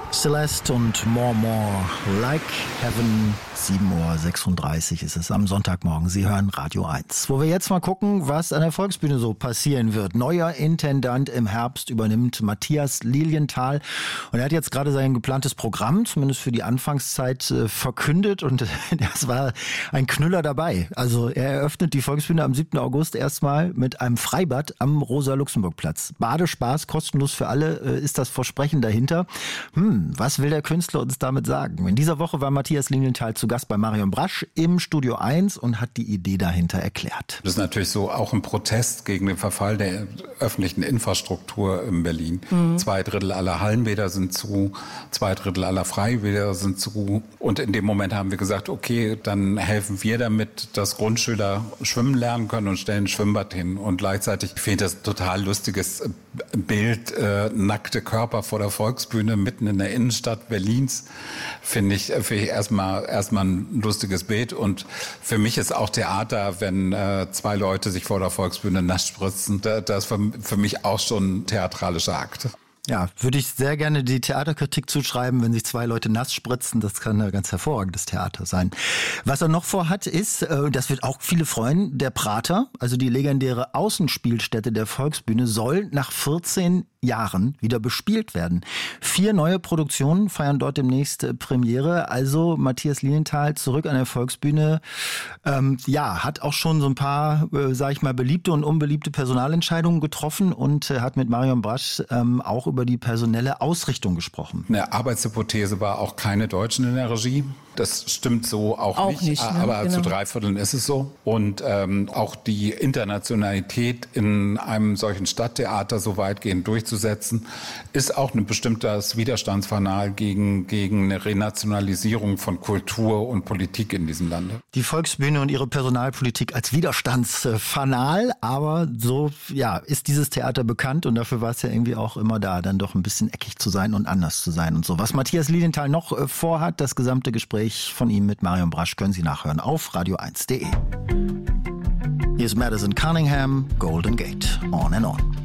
Celeste und More Like Heaven. 7:36 Uhr ist es am Sonntagmorgen. Sie hören Radio 1. Wo wir jetzt mal gucken, was an der Volksbühne so passieren wird. Neuer Intendant im Herbst übernimmt Matthias Lilienthal. Und er hat jetzt gerade sein geplantes Programm, zumindest für die Anfangszeit, verkündet. Und das war ein Knüller dabei. Also er eröffnet die Volksbühne am 7. August erstmal mit einem Freibad am Rosa-Luxemburg-Platz. Badespaß, kostenlos für alle, ist das Versprechen dahinter. Was will der Künstler uns damit sagen? In dieser Woche war Matthias Lilienthal zu Gast bei Marion Brasch im Studio 1 und hat die Idee dahinter erklärt. Das ist natürlich so auch ein Protest gegen den Verfall der öffentlichen Infrastruktur in Berlin. 2/3 aller Hallenbäder sind zu, 2/3 aller Freibäder sind zu. Und in dem Moment haben wir gesagt, okay, dann helfen wir damit, dass Grundschüler schwimmen lernen können und stellen ein Schwimmbad hin. Und gleichzeitig fehlt das total lustiges Bild, nackte Körper vor der Volksbühne mitten in der Innenstadt Berlins. Finde ich erstmal ein lustiges Bild. Und für mich ist auch Theater, wenn 2 Leute sich vor der Volksbühne nass spritzen, das ist für mich auch schon ein theatralischer Akt. Ja, würde ich sehr gerne die Theaterkritik zuschreiben, wenn sich 2 Leute nass spritzen. Das kann ein ganz hervorragendes Theater sein. Was er noch vorhat ist, das wird auch viele freuen, der Prater, also die legendäre Außenspielstätte der Volksbühne, soll nach 14 Jahren wieder bespielt werden. 4 neue Produktionen feiern dort demnächst Premiere. Also Matthias Lilienthal zurück an der Volksbühne. Hat auch schon so ein paar, beliebte und unbeliebte Personalentscheidungen getroffen und hat mit Marion Brasch auch über die personelle Ausrichtung gesprochen. Eine Arbeitshypothese war auch keine Deutschen in der Regie. Das stimmt so auch nicht, ne? Aber genau. Zu 3/4 ist es so. Und auch die Internationalität in einem solchen Stadttheater so weitgehend durchzusetzen, ist auch ein bestimmtes Widerstandsfanal gegen eine Renationalisierung von Kultur und Politik in diesem Lande. Die Volksbühne und ihre Personalpolitik als Widerstandsfanal, aber so ist dieses Theater bekannt und dafür war es ja irgendwie auch immer da, dann doch ein bisschen eckig zu sein und anders zu sein und so. Was Matthias Lilienthal noch vorhat, das gesamte Gespräch von ihm mit Marion Brasch können Sie nachhören auf radio1.de. Hier ist Madison Cunningham, Golden Gate, On and On.